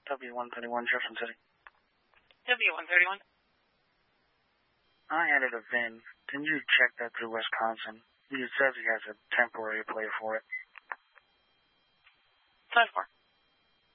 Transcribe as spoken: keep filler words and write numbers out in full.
W one thirty-one, Jefferson City. W one thirty-one. I added a V I N. Can you check that through Wisconsin? He says he has a temporary plate for it. five four.